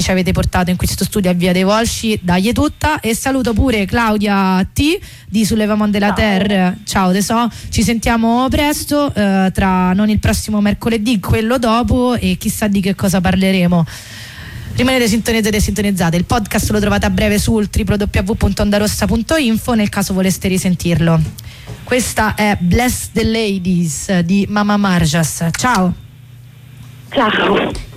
ci avete portato in questo studio a Via dei Volsci. Dagli tutta, e saluto pure Claudia T di Soulèvement de la Terre. Ciao tesò, ci sentiamo presto, tra non il prossimo mercoledì, quello dopo, e chissà di che cosa parleremo. Rimanete sintonizzate e sintonizzate. Il podcast lo trovate a breve sul www.ondarossa.info nel caso voleste risentirlo. Questa è Bless the Ladies di Mama Marjas. Ciao. Ciao.